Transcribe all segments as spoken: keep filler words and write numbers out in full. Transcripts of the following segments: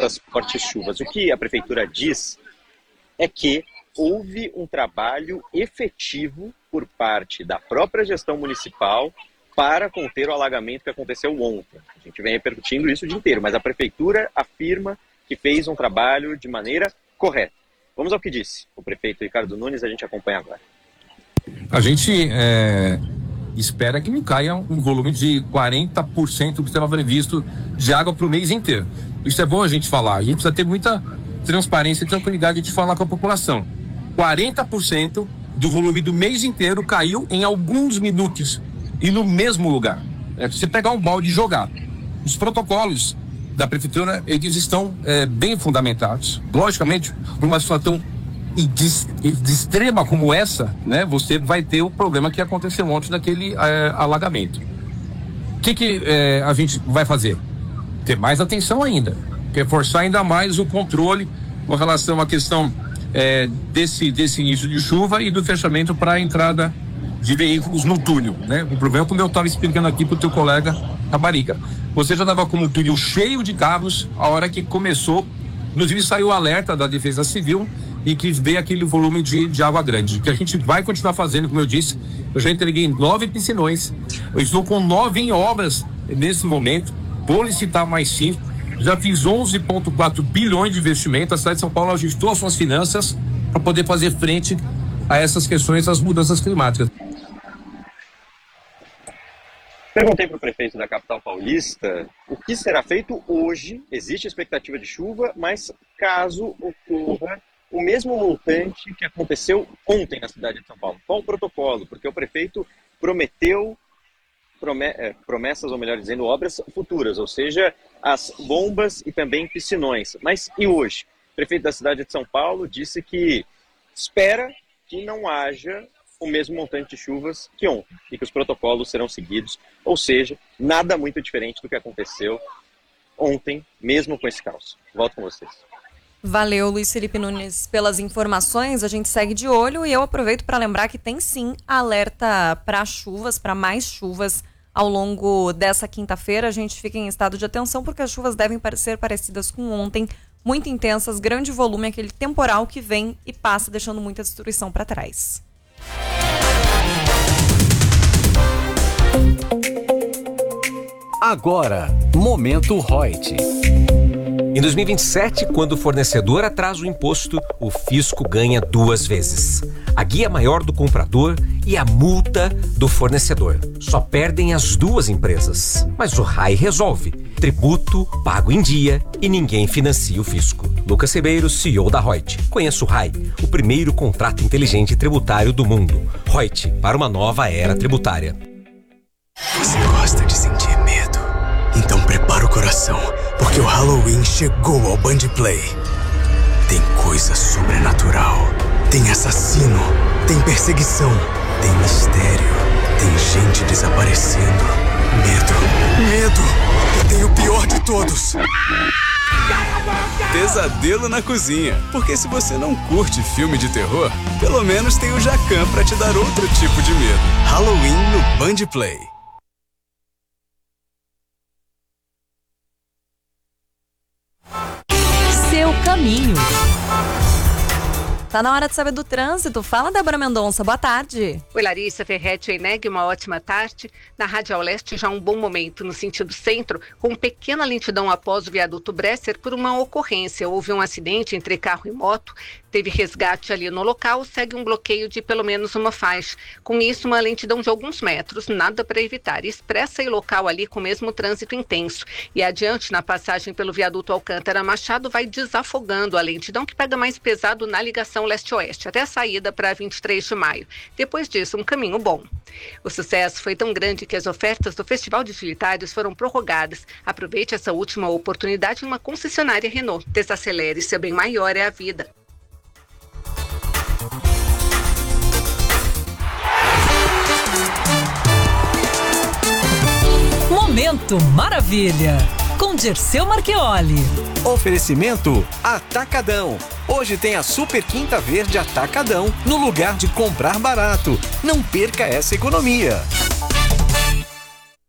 essas fortes chuvas. O que a prefeitura diz é que houve um trabalho efetivo por parte da própria gestão municipal para conter o alagamento que aconteceu ontem. A gente vem repercutindo isso o dia inteiro, mas a prefeitura afirma que fez um trabalho de maneira correta. Vamos ao que disse o prefeito Ricardo Nunes, a gente acompanha agora. A gente é, espera que não caia um volume de quarenta por cento do que estava previsto de água para o mês inteiro. Isso é bom a gente falar, a gente precisa ter muita transparência e tranquilidade de falar com a população. quarenta por cento do volume do mês inteiro caiu em alguns minutos e no mesmo lugar. É você pegar um balde e jogar. Os protocolos da prefeitura, eles estão é, bem fundamentados. Logicamente, numa situação de, de extrema como essa, né, você vai ter o problema que aconteceu ontem daquele é, alagamento. O que, que é, a gente vai fazer? Ter mais atenção ainda, reforçar ainda mais o controle com relação à questão é, desse, desse início de chuva e do fechamento para a entrada de veículos no túnel, né? O problema é como eu estava explicando aqui para o teu colega Caparica. Você já estava com o túnel cheio de carros a hora que começou, inclusive saiu o alerta da Defesa Civil e que veio aquele volume de, de água grande, que a gente vai continuar fazendo, como eu disse. Eu já entreguei nove piscinões, eu estou com nove em obras nesse momento, vou licitar mais cinco, já fiz onze vírgula quatro bilhões de investimento, a cidade de São Paulo ajustou as suas finanças para poder fazer frente a essas questões, as mudanças climáticas. Perguntei para o prefeito da capital paulista o que será feito hoje. Existe expectativa de chuva, mas caso ocorra o mesmo montante que aconteceu ontem na cidade de São Paulo. Qual o protocolo? Porque o prefeito prometeu promessas, ou melhor dizendo, obras futuras, ou seja, as bombas e também piscinões. Mas e hoje? O prefeito da cidade de São Paulo disse que espera que não haja o mesmo montante de chuvas que ontem e que os protocolos serão seguidos, ou seja, nada muito diferente do que aconteceu ontem, mesmo com esse caos. Volto com vocês. Valeu, Luiz Felipe Nunes, pelas informações. A gente segue de olho e eu aproveito para lembrar que tem sim alerta para chuvas, para mais chuvas ao longo dessa quinta-feira. A gente fica em estado de atenção porque as chuvas devem ser parecidas com ontem, muito intensas, grande volume, aquele temporal que vem e passa deixando muita destruição para trás. Agora, Momento Reut. Em dois mil e vinte e sete, quando o fornecedor atrasa o imposto, o fisco ganha duas vezes. A guia maior do comprador e a multa do fornecedor. Só perdem as duas empresas. Mas o R A I resolve. Tributo, pago em dia e ninguém financia o fisco. Lucas Ribeiro, C E O da Reut. Conheça o R A I, o primeiro contrato inteligente tributário do mundo. Reut, para uma nova era tributária. Você gosta de sentir medo? Então prepara o coração, porque o Halloween chegou ao Band Play. Tem coisa sobrenatural, tem assassino, tem perseguição, tem mistério, tem gente desaparecendo. Medo, medo, e tem o pior de todos. Pesadelo na cozinha, porque se você não curte filme de terror, pelo menos tem o Jacan pra te dar outro tipo de medo. Halloween no Band Play. Seu caminho. Tá na hora de saber do trânsito. Fala, Débora Mendonça. Boa tarde. Oi, Larissa, Ferretti e Eneg, uma ótima tarde. Na Radial Leste, já um bom momento no sentido centro, com pequena lentidão após o viaduto Bresser por uma ocorrência. Houve um acidente entre carro e moto, teve resgate ali no local, segue um bloqueio de pelo menos uma faixa. Com isso, uma lentidão de alguns metros, nada para evitar. Expressa e local ali com o mesmo trânsito intenso. E adiante, na passagem pelo viaduto Alcântara Machado, vai desafogando a lentidão que pega mais pesado na ligação leste-oeste, até a saída para vinte e três de maio. Depois disso, um caminho bom. O sucesso foi tão grande que as ofertas do Festival de Utilitários foram prorrogadas. Aproveite essa última oportunidade em uma concessionária Renault. Desacelere, seu bem maior é a vida. Momento Maravilha, com Dirceu Marchioli. Oferecimento Atacadão. Hoje tem a Super Quinta Verde Atacadão, no lugar de comprar barato. Não perca essa economia.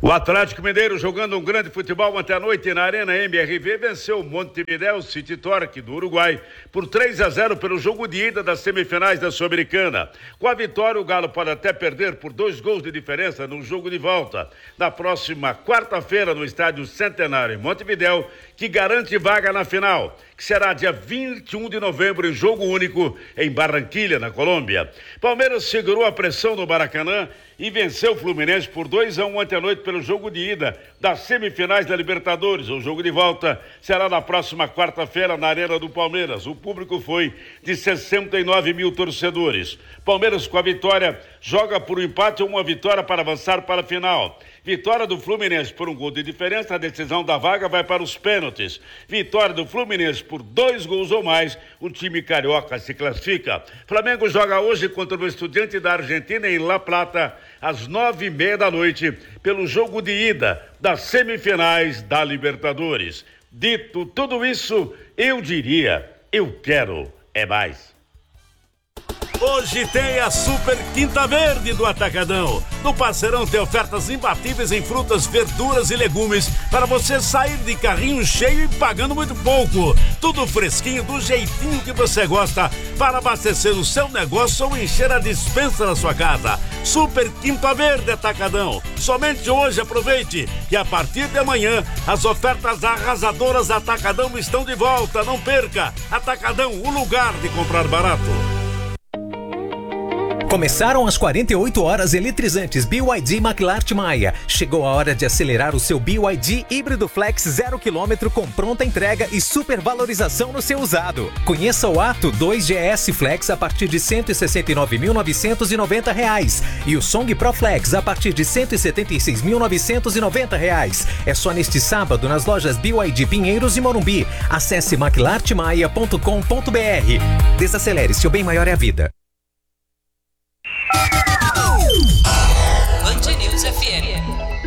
O Atlético Mineiro, jogando um grande futebol ontem à noite na Arena M R V, venceu o Montevideo City Torque do Uruguai por três a zero pelo jogo de ida das semifinais da Sul-Americana. Com a vitória, o Galo pode até perder por dois gols de diferença no jogo de volta, na próxima quarta-feira no Estádio Centenário em Montevideo, que garante vaga na final, que será dia vinte e um de novembro em jogo único em Barranquilha, na Colômbia. Palmeiras segurou a pressão no Maracanã e venceu o Fluminense por dois a um ontem à noite pelo jogo de ida das semifinais da Libertadores. O jogo de volta será na próxima quarta-feira na Arena do Palmeiras. O público foi de sessenta e nove mil torcedores. Palmeiras, com a vitória, joga por um empate ou uma vitória para avançar para a final. Vitória do Fluminense por um gol de diferença, a decisão da vaga vai para os pênaltis. Vitória do Fluminense por dois gols ou mais, o time carioca se classifica. Flamengo joga hoje contra o Estudiante da Argentina em La Plata, às nove e meia da noite, pelo jogo de ida das semifinais da Libertadores. Dito tudo isso, eu diria, eu quero é mais. Hoje tem a Super Quinta Verde do Atacadão. No Parceirão tem ofertas imbatíveis em frutas, verduras e legumes para você sair de carrinho cheio e pagando muito pouco. Tudo fresquinho, do jeitinho que você gosta, para abastecer o seu negócio ou encher a despensa da sua casa. Super Quinta Verde Atacadão. Somente hoje aproveite e a partir de amanhã as ofertas arrasadoras Atacadão estão de volta. Não perca. Atacadão, o lugar de comprar barato. Começaram as quarenta e oito horas eletrizantes B Y D McLart Maia. Chegou a hora de acelerar o seu B Y D híbrido flex zero quilômetro com pronta entrega e supervalorização no seu usado. Conheça o Ato dois G S Flex a partir de cento e sessenta e nove mil novecentos e noventa reais e o Song Pro Flex a partir de cento e setenta e seis mil novecentos e noventa reais. É só neste sábado nas lojas B Y D Pinheiros e Morumbi. Acesse maquilart maia ponto com ponto b r. Desacelere, seu bem maior é a vida. Band News F M.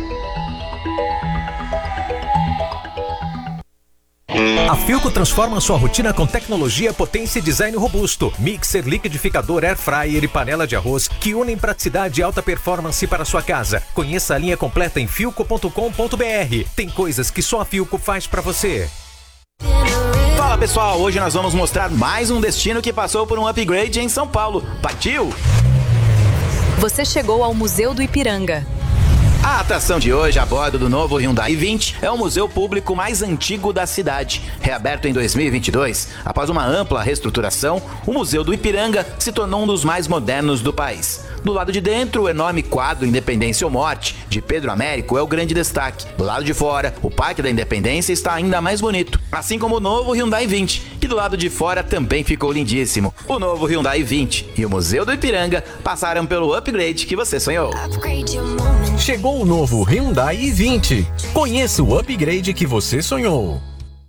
A Philco transforma sua rotina com tecnologia, potência e design robusto. Mixer, liquidificador, air fryer e panela de arroz que unem praticidade e alta performance para sua casa. Conheça a linha completa em philco ponto com ponto b r. Tem coisas que só a Philco faz para você. Fala pessoal, hoje nós vamos mostrar mais um destino que passou por um upgrade em São Paulo. Partiu? Você chegou ao Museu do Ipiranga. A atração de hoje, a bordo do novo Hyundai i vinte, é o museu público mais antigo da cidade. Reaberto em dois mil e vinte e dois, após uma ampla reestruturação, o Museu do Ipiranga se tornou um dos mais modernos do país. Do lado de dentro, o enorme quadro Independência ou Morte, de Pedro Américo, é o grande destaque. Do lado de fora, o Parque da Independência está ainda mais bonito, assim como o novo Hyundai i vinte, que do lado de fora também ficou lindíssimo. O novo Hyundai i vinte e o Museu do Ipiranga passaram pelo upgrade que você sonhou. Chegou o novo Hyundai i vinte. Conheça o upgrade que você sonhou.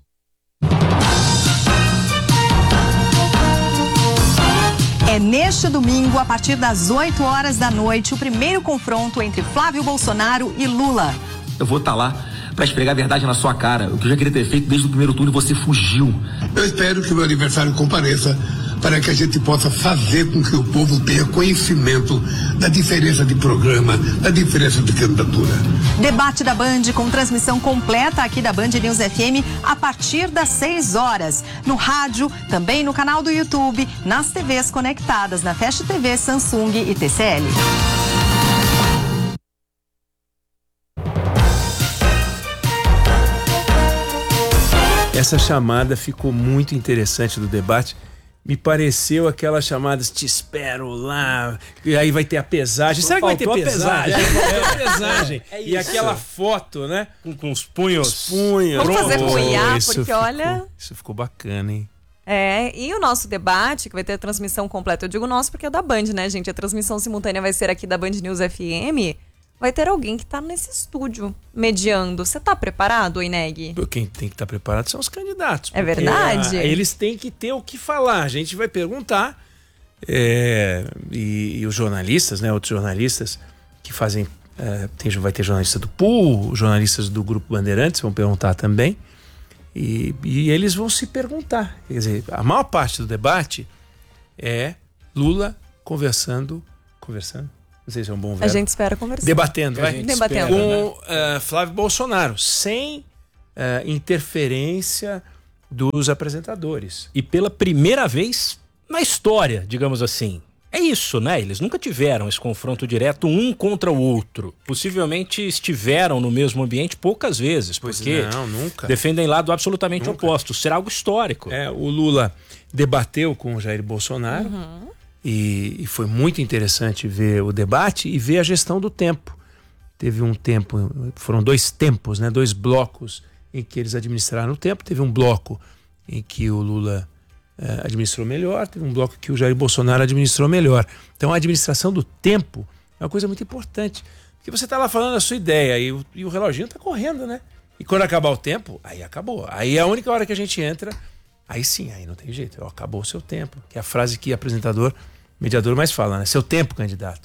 É neste domingo, a partir das oito horas da noite, o primeiro confronto entre Flávio Bolsonaro e Lula. Eu vou estar lá para esfregar a verdade na sua cara. O que eu já queria ter feito desde o primeiro turno e você fugiu. Eu espero que o meu aniversário compareça para que a gente possa fazer com que o povo tenha conhecimento da diferença de programa, da diferença de candidatura. Debate da Band com transmissão completa aqui da Band News F M a partir das seis horas. No rádio, também no canal do YouTube, nas T Vs conectadas na Fast T V, Samsung e T C L. Essa chamada ficou muito interessante do debate. Me pareceu aquelas chamadas, te espero lá, e aí vai ter a pesagem. Será que vai ter pesagem? É, a pesagem. É e aquela foto, né? Com, com os punhos. Os punhos. Vamos fazer com o I A, isso porque ficou, olha... Isso ficou bacana, hein? É, e o nosso debate, que vai ter a transmissão completa, eu digo nosso porque é da Band, né, gente? A transmissão simultânea vai ser aqui da Band News F M. Vai ter alguém que tá nesse estúdio mediando. Você tá preparado, Ineg? Quem tem que estar preparado são os candidatos. É verdade? A, eles têm que ter o que falar. A gente vai perguntar. É, e, e os jornalistas, né? Outros jornalistas que fazem... É, tem, vai ter jornalista do P U, jornalistas do Grupo Bandeirantes vão perguntar também. E, e eles vão se perguntar. Quer dizer, a maior parte do debate é Lula conversando... Conversando? não sei se é um bom verbo. A gente espera conversar. Debatendo, vai. Debatendo. Com uh, Flávio Bolsonaro, sem uh, interferência dos apresentadores. E pela primeira vez na história, digamos assim. É isso, né? Eles nunca tiveram esse confronto direto um contra o outro. Possivelmente estiveram no mesmo ambiente poucas vezes, Pois porque não, nunca. defendem lado absolutamente Nunca. oposto. Será algo histórico. É, o Lula debateu com o Jair Bolsonaro Uhum. e, e foi muito interessante ver o debate e ver a gestão do tempo. Teve um tempo, foram dois tempos, né? Dois blocos em que eles administraram o tempo. Teve um bloco em que o Lula eh, administrou melhor, teve um bloco que o Jair Bolsonaro administrou melhor. Então a administração do tempo é uma coisa muito importante. Porque você está lá falando a sua ideia e o, e o reloginho está correndo, né? E quando acabar o tempo, aí acabou. Aí é a única hora que a gente entra, aí sim, aí não tem jeito. Ó, acabou o seu tempo. Que é a frase que apresentador, mediador mais fala, né? Seu tempo, candidato.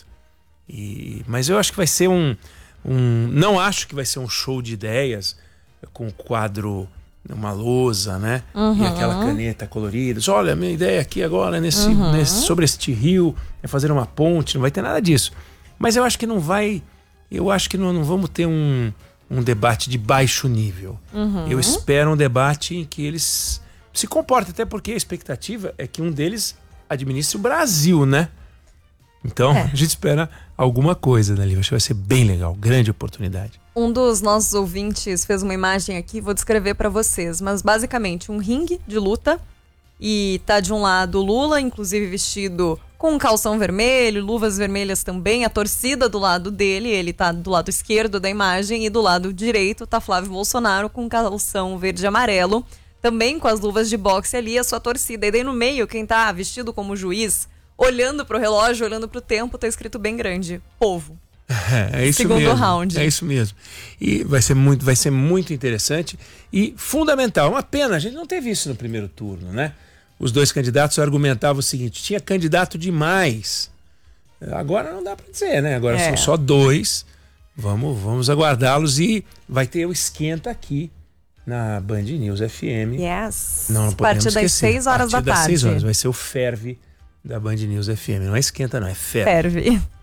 E, mas eu acho que vai ser um, um... Não acho que vai ser um show de ideias com quadro, uma lousa, né? Uhum. E aquela caneta colorida. Olha, a minha ideia aqui agora nesse, Uhum. nesse, sobre este rio é fazer uma ponte, não vai ter nada disso. Mas eu acho que não vai... Eu acho que não, não vamos ter um, um debate de baixo nível. Uhum. Eu espero um debate em que eles se comportem, até porque a expectativa é que um deles administre o Brasil, né? Então, É. a gente espera alguma coisa dali. Acho que vai ser bem legal, grande oportunidade. Um dos nossos ouvintes fez uma imagem aqui, vou descrever pra vocês, mas basicamente um ringue de luta e tá de um lado o Lula, inclusive vestido com um calção vermelho, luvas vermelhas também, a torcida do lado dele, ele tá do lado esquerdo da imagem e do lado direito tá Flávio Bolsonaro com calção verde e amarelo, também com as luvas de boxe ali, a sua torcida. E daí no meio, quem tá vestido como juiz, olhando pro relógio, olhando pro tempo, tá escrito bem grande, povo. É, é isso Segundo mesmo. round. É isso mesmo. E vai ser muito, vai ser muito interessante e fundamental. Uma pena, a gente não teve isso no primeiro turno, né? Os dois candidatos argumentavam o seguinte: tinha candidato demais. Agora não dá para dizer, né? Agora É. são só dois. Vamos, vamos aguardá-los e vai ter o esquenta aqui na Band News F M. Yes. Não, não A podemos partir das esquecer. seis horas A partir da das seis tarde. horas vai ser o Ferve da Band News F M. Não é esquenta, não, é ferve. Ferve.